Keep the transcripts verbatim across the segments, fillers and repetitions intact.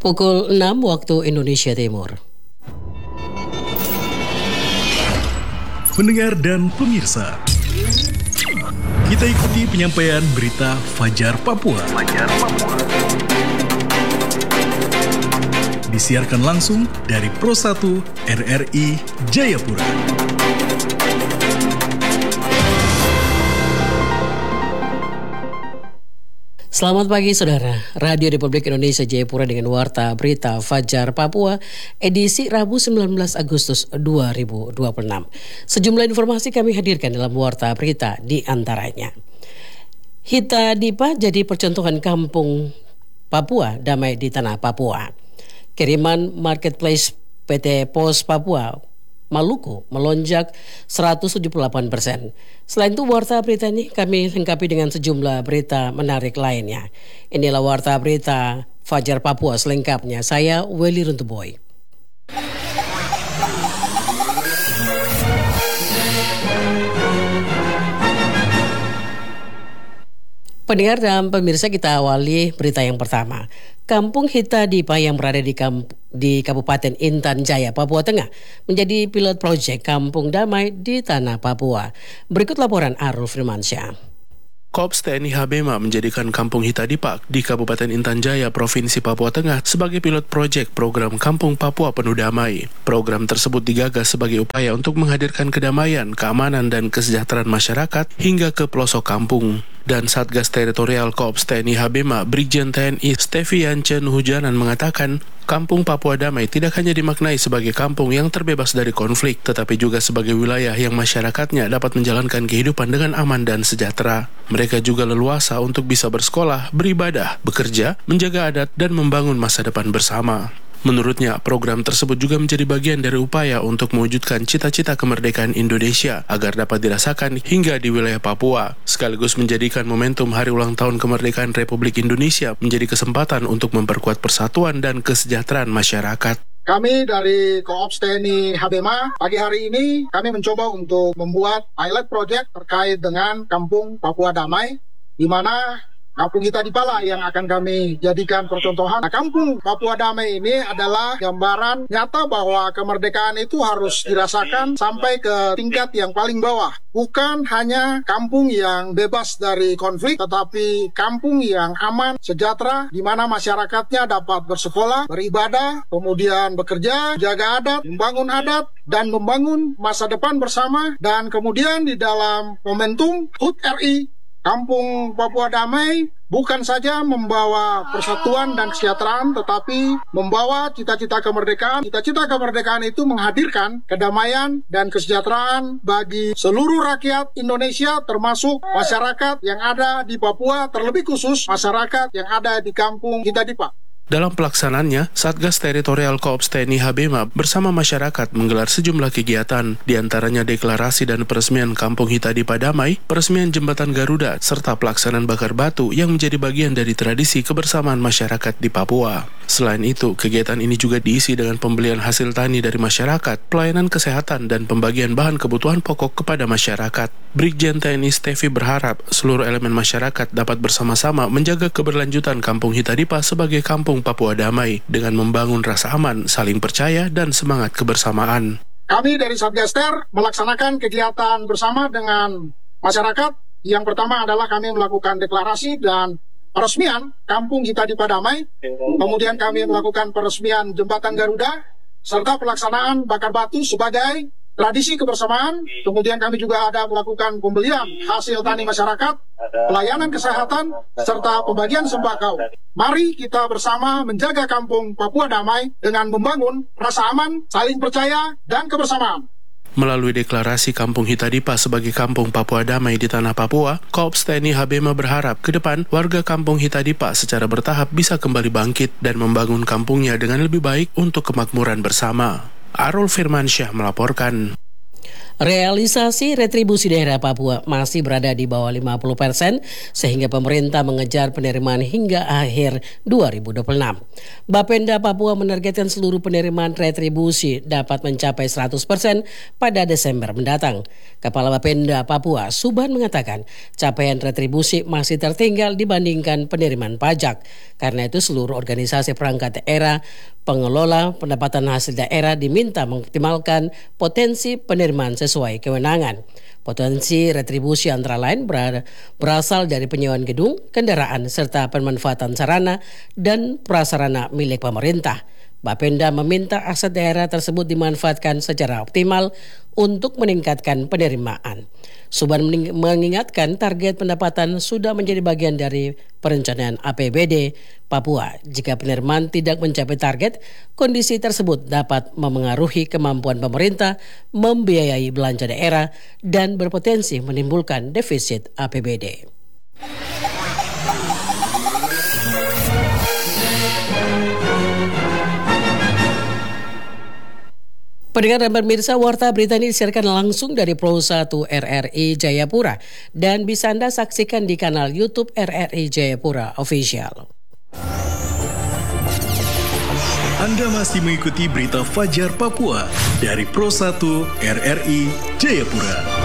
Pukul enam waktu Indonesia Timur. Pendengar dan pemirsa, kita ikuti penyampaian berita Fajar Papua. Fajar Papua. Disiarkan langsung dari Pro satu R R I Jayapura. Selamat pagi saudara, Radio Republik Indonesia Jayapura dengan Warta Berita Fajar Papua, edisi Rabu sembilan belas Agustus dua ribu dua puluh enam. Sejumlah informasi kami hadirkan dalam Warta Berita, di antaranya Hita Dipa jadi percontohan kampung Papua damai di tanah Papua. Kiriman Marketplace P T Pos Papua Maluku melonjak seratus tujuh puluh delapan persen. Selain itu, Warta Berita ini kami lengkapi dengan sejumlah berita menarik lainnya. Inilah Warta Berita Fajar Papua selengkapnya. Saya Welly Runtuboy. Pendengar dan pemirsa, kita awali berita yang pertama. Kampung Hita Dipa yang berada di, kamp- di Kabupaten Intan Jaya, Papua Tengah menjadi pilot proyek Kampung Damai di Tanah Papua. Berikut laporan Arul Firmansyah. Korps T N I Habema menjadikan Kampung Hita Dipa di Kabupaten Intan Jaya, Provinsi Papua Tengah sebagai pilot proyek program Kampung Papua Penuh Damai. Program tersebut digagas sebagai upaya untuk menghadirkan kedamaian, keamanan, dan kesejahteraan masyarakat hingga ke pelosok kampung. Dan Satgas Teritorial Korps T N I Habema, Brigjen T N I Stefiance Nuhujanan mengatakan, Kampung Papua Damai tidak hanya dimaknai sebagai kampung yang terbebas dari konflik, tetapi juga sebagai wilayah yang masyarakatnya dapat menjalankan kehidupan dengan aman dan sejahtera. Mereka juga leluasa untuk bisa bersekolah, beribadah, bekerja, menjaga adat, dan membangun masa depan bersama. Menurutnya, program tersebut juga menjadi bagian dari upaya untuk mewujudkan cita-cita kemerdekaan Indonesia agar dapat dirasakan hingga di wilayah Papua, sekaligus menjadikan momentum Hari Ulang Tahun Kemerdekaan Republik Indonesia menjadi kesempatan untuk memperkuat persatuan dan kesejahteraan masyarakat. Kami dari Korps T N I Habema, pagi hari ini kami mencoba untuk membuat pilot project terkait dengan Kampung Papua Damai, di mana Kampung Hita Dipa yang akan kami jadikan percontohan. Nah, Kampung Papua Damai ini adalah gambaran nyata bahwa kemerdekaan itu harus dirasakan sampai ke tingkat yang paling bawah. Bukan hanya kampung yang bebas dari konflik, tetapi kampung yang aman, sejahtera, di mana masyarakatnya dapat bersekolah, beribadah, kemudian bekerja, jaga adat, membangun adat, dan membangun masa depan bersama. Dan kemudian di dalam momentum H U T R I, Kampung Papua Damai bukan saja membawa persatuan dan kesejahteraan, tetapi membawa cita-cita kemerdekaan. Cita-cita kemerdekaan itu menghadirkan kedamaian dan kesejahteraan bagi seluruh rakyat Indonesia, termasuk masyarakat yang ada di Papua, terlebih khusus masyarakat yang ada di Kampung Hita Dipa. Dalam pelaksanaannya, Satgas Teritorial Korps T N I Habema bersama masyarakat menggelar sejumlah kegiatan, diantaranya deklarasi dan peresmian Kampung Hita Dipa Damai, peresmian Jembatan Garuda, serta pelaksanaan bakar batu yang menjadi bagian dari tradisi kebersamaan masyarakat di Papua. Selain itu, kegiatan ini juga diisi dengan pembelian hasil tani dari masyarakat, pelayanan kesehatan, dan pembagian bahan kebutuhan pokok kepada masyarakat. Brigjen T N I Stefi berharap seluruh elemen masyarakat dapat bersama-sama menjaga keberlanjutan Kampung Hita Dipa sebagai kampung Papua Damai dengan membangun rasa aman, saling percaya, dan semangat kebersamaan. Kami dari Satgas Ter melaksanakan kegiatan bersama dengan masyarakat. Yang pertama adalah kami melakukan deklarasi dan peresmian Kampung Hita Dipa Damai. Kemudian kami melakukan peresmian Jembatan Garuda, serta pelaksanaan bakar batu sebagai tradisi kebersamaan. Kemudian kami juga ada melakukan pembelian hasil tani masyarakat, pelayanan kesehatan, serta pembagian sembako. Mari kita bersama menjaga Kampung Papua Damai dengan membangun rasa aman, saling percaya, dan kebersamaan. Melalui deklarasi Kampung Hita Dipa sebagai Kampung Papua Damai di Tanah Papua, Korps T N I Habema berharap ke depan warga Kampung Hita Dipa secara bertahap bisa kembali bangkit dan membangun kampungnya dengan lebih baik untuk kemakmuran bersama. Arul Firmansyah melaporkan. Realisasi retribusi daerah Papua masih berada di bawah lima puluh persen sehingga pemerintah mengejar penerimaan hingga akhir dua ribu dua puluh enam. Bapenda Papua menargetkan seluruh penerimaan retribusi dapat mencapai seratus persen pada Desember mendatang. Kepala Bapenda Papua, Subhan, mengatakan capaian retribusi masih tertinggal dibandingkan penerimaan pajak. Karena itu seluruh organisasi perangkat daerah, pengelola pendapatan hasil daerah diminta mengoptimalkan potensi penerimaan sesuai kewenangan. Potensi retribusi antara lain berasal dari penyewaan gedung, kendaraan, serta pemanfaatan sarana dan prasarana milik pemerintah. Bapenda meminta aset daerah tersebut dimanfaatkan secara optimal untuk meningkatkan penerimaan. Subhan mengingatkan target pendapatan sudah menjadi bagian dari perencanaan A P B D Papua. Jika penerimaan tidak mencapai target, kondisi tersebut dapat memengaruhi kemampuan pemerintah membiayai belanja daerah dan berpotensi menimbulkan defisit A P B D. Pendengar dan pemirsa, warta berita ini disiarkan langsung dari Pro satu R R I Jayapura dan bisa Anda saksikan di kanal YouTube R R I Jayapura Official. Anda masih mengikuti berita Fajar Papua dari Pro satu R R I Jayapura.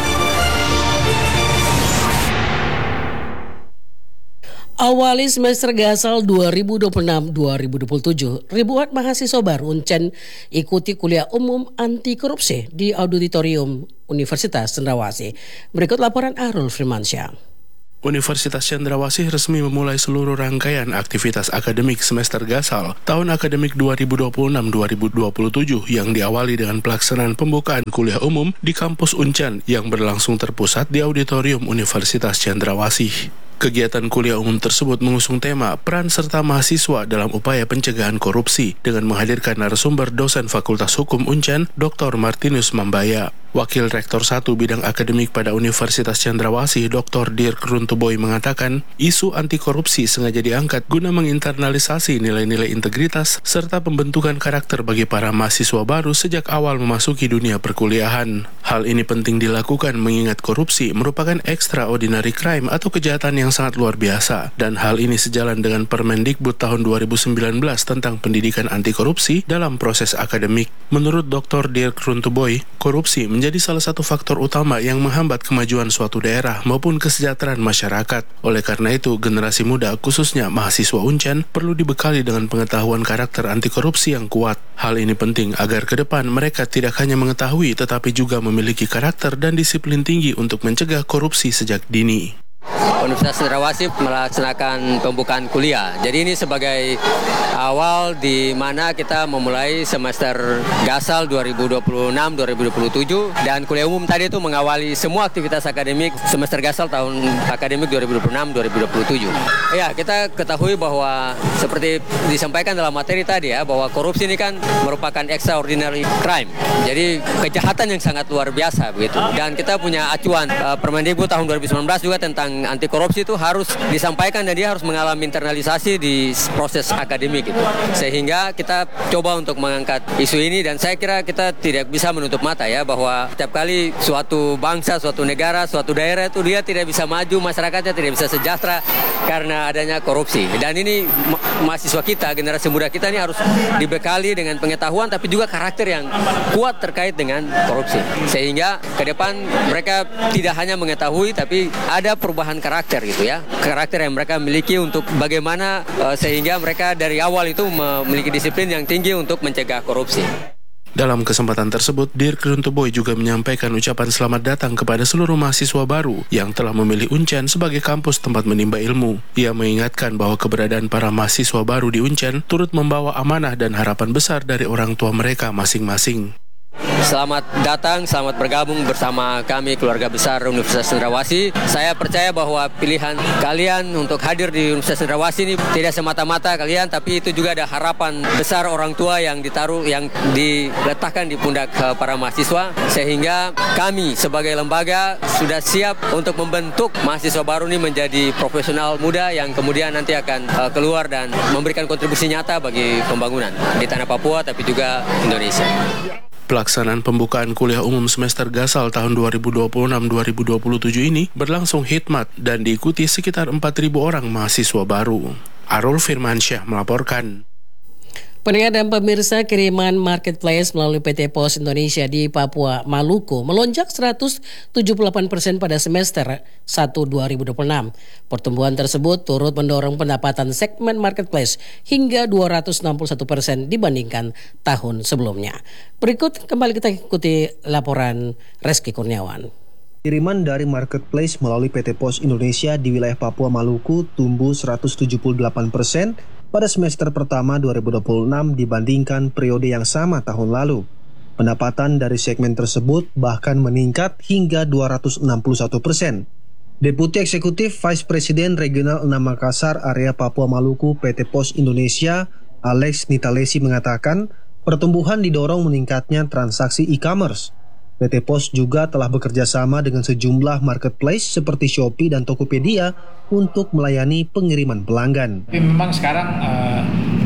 Awali semester gasal dua ribu dua puluh enam dua ribu dua puluh tujuh, ribuan mahasiswa baru Uncen ikuti kuliah umum anti korupsi di auditorium Universitas Cendrawasih. Berikut laporan Arul Firmansyah. Universitas Cendrawasih resmi memulai seluruh rangkaian aktivitas akademik semester gasal tahun akademik dua ribu dua puluh enam dua ribu dua puluh tujuh yang diawali dengan pelaksanaan pembukaan kuliah umum di kampus Uncen yang berlangsung terpusat di auditorium Universitas Cendrawasih. Kegiatan kuliah umum tersebut mengusung tema peran serta mahasiswa dalam upaya pencegahan korupsi dengan menghadirkan narasumber dosen Fakultas Hukum Uncen, Doktor Martinus Mambaya. Wakil Rektor satu Bidang Akademik pada Universitas Cendrawasih, Doktor Dirk Runtuboy mengatakan, isu anti korupsi sengaja diangkat guna menginternalisasi nilai-nilai integritas serta pembentukan karakter bagi para mahasiswa baru sejak awal memasuki dunia perkuliahan. Hal ini penting dilakukan mengingat korupsi merupakan extraordinary crime atau kejahatan yang sangat luar biasa, dan hal ini sejalan dengan Permendikbud tahun dua ribu sembilan belas tentang pendidikan anti korupsi dalam proses akademik. Menurut Doktor Dirk Runtuboy, korupsi menjadi salah satu faktor utama yang menghambat kemajuan suatu daerah maupun kesejahteraan masyarakat. Oleh karena itu, generasi muda, khususnya mahasiswa Uncen, perlu dibekali dengan pengetahuan karakter anti korupsi yang kuat. Hal ini penting agar ke depan mereka tidak hanya mengetahui tetapi juga memiliki karakter dan disiplin tinggi untuk mencegah korupsi sejak dini. Universitas Cendrawasih melaksanakan pembukaan kuliah. Jadi ini sebagai awal di mana kita memulai semester gasal dua ribu dua puluh enam dua ribu dua puluh tujuh, dan kuliah umum tadi itu mengawali semua aktivitas akademik semester gasal tahun akademik dua ribu dua puluh enam dua ribu dua puluh tujuh. Ya, kita ketahui bahwa seperti disampaikan dalam materi tadi ya, bahwa korupsi ini kan merupakan extraordinary crime. Jadi kejahatan yang sangat luar biasa begitu. Dan kita punya acuan uh, Permendikbud tahun dua ribu sembilan belas juga tentang anti korupsi itu harus disampaikan dan dia harus mengalami internalisasi di proses akademik gitu. Sehingga kita coba untuk mengangkat isu ini, dan saya kira kita tidak bisa menutup mata ya bahwa setiap kali suatu bangsa, suatu negara, suatu daerah itu dia tidak bisa maju, masyarakatnya tidak bisa sejahtera karena adanya korupsi. Dan ini ma- mahasiswa kita, generasi muda kita ini harus dibekali dengan pengetahuan tapi juga karakter yang kuat terkait dengan korupsi. Sehingga ke depan mereka tidak hanya mengetahui tapi ada perubahan karakter gitu ya, karakter yang mereka miliki untuk bagaimana uh, sehingga mereka dari awal itu memiliki disiplin yang tinggi untuk mencegah korupsi. Dalam kesempatan tersebut, Dirk Runtuboy juga menyampaikan ucapan selamat datang kepada seluruh mahasiswa baru yang telah memilih Uncen sebagai kampus tempat menimba ilmu. Ia mengingatkan bahwa keberadaan para mahasiswa baru di Uncen turut membawa amanah dan harapan besar dari orang tua mereka masing-masing. Selamat datang, selamat bergabung bersama kami keluarga besar Universitas Cendrawasih. Saya percaya bahwa pilihan kalian untuk hadir di Universitas Cendrawasih ini tidak semata-mata kalian, tapi itu juga ada harapan besar orang tua yang ditaruh, yang diletakkan di pundak para mahasiswa, sehingga kami sebagai lembaga sudah siap untuk membentuk mahasiswa baru ini menjadi profesional muda yang kemudian nanti akan keluar dan memberikan kontribusi nyata bagi pembangunan di tanah Papua tapi juga Indonesia. Pelaksanaan pembukaan kuliah umum semester Gasal tahun dua ribu dua puluh enam dua ribu dua puluh tujuh ini berlangsung hikmat dan diikuti sekitar empat ribu orang mahasiswa baru. Arul Firmansyah melaporkan. Pendengar dan pemirsa, kiriman marketplace melalui P T Pos Indonesia di Papua Maluku melonjak seratus tujuh puluh delapan persen pada semester satu dua ribu dua puluh enam. Pertumbuhan tersebut turut mendorong pendapatan segmen marketplace hingga dua ratus enam puluh satu persen dibandingkan tahun sebelumnya. Berikut kembali kita ikuti laporan Reski Kurniawan. Kiriman dari marketplace melalui P T Pos Indonesia di wilayah Papua Maluku tumbuh seratus tujuh puluh delapan persen pada semester pertama dua ribu dua puluh enam dibandingkan periode yang sama tahun lalu. Pendapatan dari segmen tersebut bahkan meningkat hingga dua ratus enam puluh satu persen. Deputi Eksekutif Vice President Regional enam Makassar Area Papua Maluku P T Pos Indonesia, Alex Nitalesi mengatakan, pertumbuhan didorong meningkatnya transaksi e-commerce. P T Pos juga telah bekerja sama dengan sejumlah marketplace seperti Shopee dan Tokopedia untuk melayani pengiriman pelanggan. Tapi memang sekarang uh,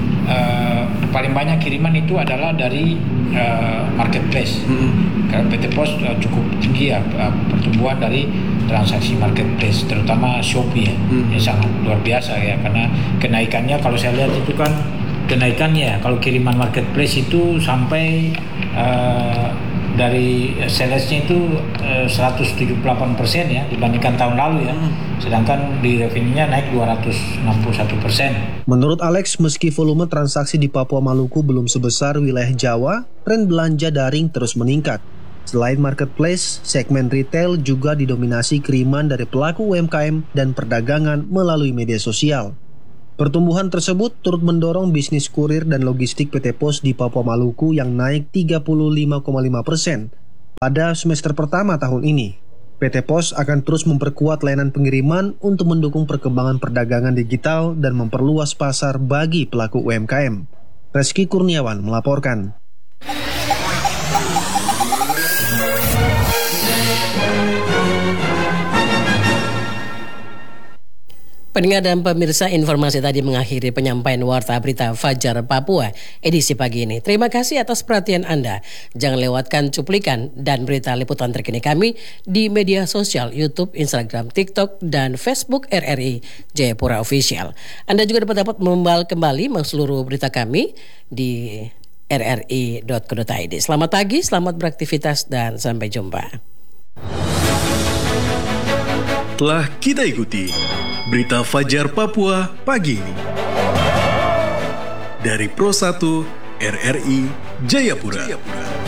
uh, paling banyak kiriman itu adalah dari uh, marketplace. Hmm. Karena P T Pos uh, cukup tinggi ya uh, pertumbuhan dari transaksi marketplace, terutama Shopee ya, hmm. yang sangat luar biasa ya, karena kenaikannya kalau saya lihat itu kan kenaikannya kalau kiriman marketplace itu sampai uh, dari salesnya itu uh, seratus tujuh puluh delapan persen ya dibandingkan tahun lalu ya. Sedangkan di revenue-nya naik dua ratus enam puluh satu persen. Menurut Alex, meski volume transaksi di Papua Maluku belum sebesar wilayah Jawa, tren belanja daring terus meningkat. Selain marketplace, segmen retail juga didominasi kiriman dari pelaku U M K M dan perdagangan melalui media sosial. Pertumbuhan tersebut turut mendorong bisnis kurir dan logistik P T Pos di Papua Maluku yang naik tiga puluh lima koma lima persen. Pada semester pertama tahun ini, P T Pos akan terus memperkuat layanan pengiriman untuk mendukung perkembangan perdagangan digital dan memperluas pasar bagi pelaku U M K M. Reski Kurniawan melaporkan. Pendengar dan pemirsa, informasi tadi mengakhiri penyampaian Warta Berita Fajar Papua edisi pagi ini. Terima kasih atas perhatian Anda. Jangan lewatkan cuplikan dan berita liputan terkini kami di media sosial YouTube, Instagram, TikTok, dan Facebook R R I Jayapura Official. Anda juga dapat dapat membal kembali seluruh berita kami di r r i dot co dot i d. Selamat pagi, selamat beraktivitas, dan sampai jumpa. Telah kita ikuti Berita Fajar Papua pagi ini dari Pro satu R R I Jayapura.